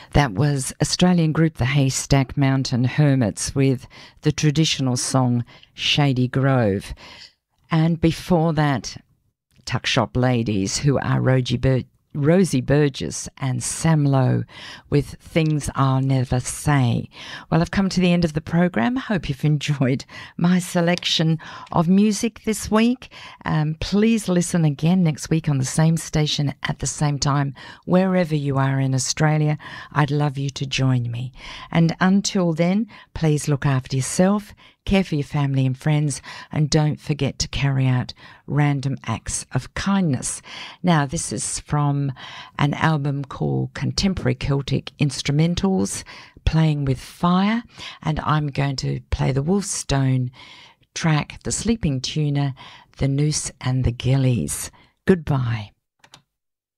That was Australian group the Haystack Mountain Hermits with the traditional song Shady Grove. And before that, Tuck Shop Ladies, who are Rosie Burgess and Sam Lowe with Things I'll Never Say. Well, I've come to the end of the program. I hope you've enjoyed my selection of music this week. Please listen again next week on the same station at the same time, wherever you are in Australia. I'd love you to join me. And until then, please look after yourself, care for your family and friends, and don't forget to carry out random acts of kindness. Now, this is from an album called Contemporary Celtic Instrumentals, Playing with Fire, and I'm going to play the Wolfstone track, The Sleeping Tuna, The Noose and the Gillies. Goodbye.